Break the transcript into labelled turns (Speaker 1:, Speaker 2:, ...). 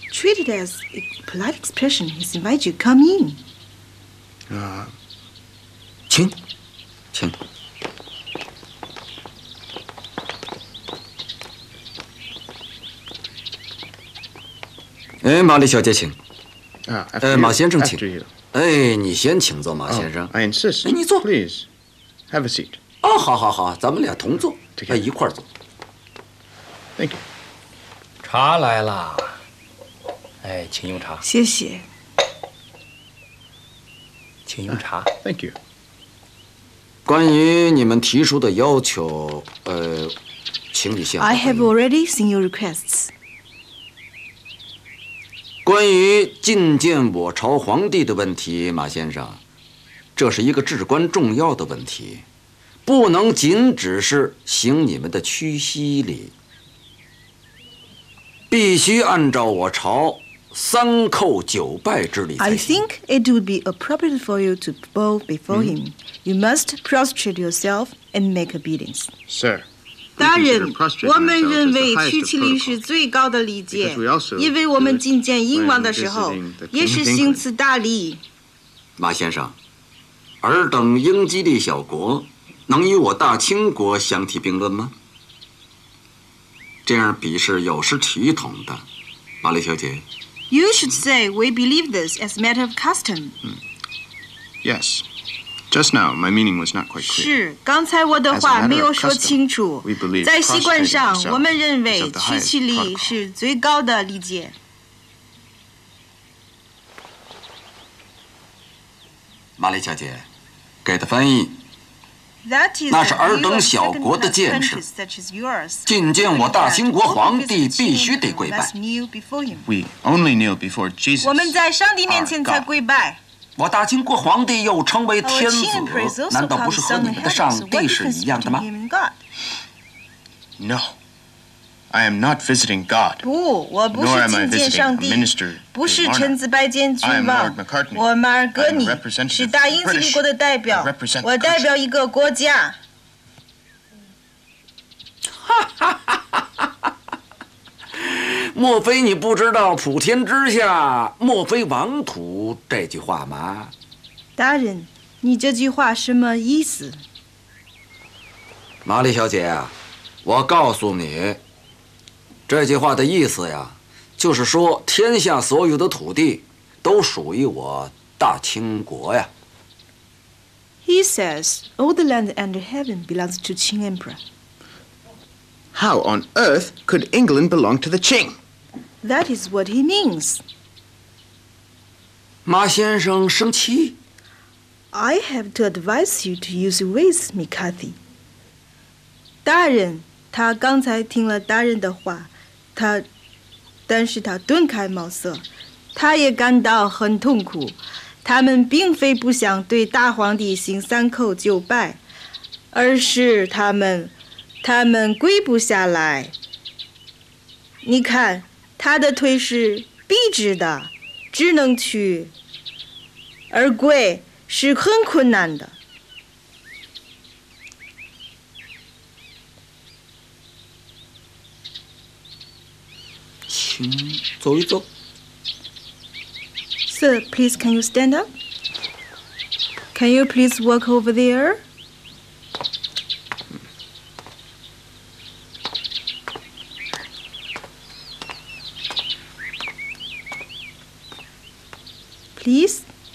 Speaker 1: treat it as a polite expression. He's invited you. Come in.
Speaker 2: 请。哎，玛丽小姐，请。马先生，请。哎，你先请坐，马先生。
Speaker 3: I insist.
Speaker 2: 哎，你坐。
Speaker 3: Please, have a seat.
Speaker 2: 哦，好，咱们俩同坐，一块儿坐。
Speaker 3: Thank you.
Speaker 4: 茶来了，哎，请用茶。
Speaker 1: 谢谢。
Speaker 4: 请用茶。
Speaker 3: Thank you.
Speaker 2: 关于你们提出的要求，请你先。
Speaker 1: I have already seen your requests.
Speaker 2: 关于觐见我朝皇帝的问题，马先生，这是一个至关重要的问题，不能仅只是行你们的屈膝礼，必须按照我朝3叩9拜之礼才
Speaker 1: I
Speaker 2: 行。
Speaker 1: think it would be appropriate for you to bow before him. You must prostrate yourself and make obedience.
Speaker 3: Sir.
Speaker 1: 大人，我们认为屈膝礼是最高的礼节，因为我们觐见英王的时候，也是行此大礼。
Speaker 2: 马先生，尔等英吉利小国，能与我大清国相提并论吗？这样比是有失体统的，玛丽小姐。
Speaker 1: You should say we believe this as a matter of custom.
Speaker 3: Yes. Just now, my meaning was not quite clear.
Speaker 1: 是，刚才我的话没有说清楚。在习惯上，我们认为屈膝礼是最高的礼节。
Speaker 2: 玛丽小姐，给的翻译。
Speaker 1: 那
Speaker 2: 是尔等小国的见识。觐见我大清国皇帝，必须得跪拜。
Speaker 3: We only kneel before Jesus.
Speaker 1: 我们在上帝面前才跪拜。
Speaker 2: 我大清国皇帝又称为天子，难道不是和你们的上帝是一样的吗
Speaker 3: ？No, I am not visiting God.
Speaker 1: 不，我不是觐见上帝，不是臣子拜见君王。我马尔戈尼是大英吉利国的代表，我代表一个国家。
Speaker 2: 莫非你不知道“普天之下，莫非王土”这句话吗？
Speaker 1: 大人，你这句话什么意思？
Speaker 2: 玛丽小姐啊，我告诉你，这句话的意思呀，就是说天下所有的土地都属于我大清国呀。
Speaker 1: He says all the land under heaven belongs to Qing Emperor.
Speaker 3: How on earth could England belong to the Qing?
Speaker 1: That is what he means.
Speaker 2: 马先生生气。
Speaker 1: I have to advise you to use your ways, McCarthy. 大人，他刚才听了大人的话，但是他顿开茅塞，他也感到很痛苦。他们并非不想对大皇帝行3叩9拜，而是他们跪不下来。你看，他的腿是笔直的，只能屈，而跪是很困难的。
Speaker 2: 请走一走。
Speaker 1: Sir, please can you stand up? Can you please walk over there? Please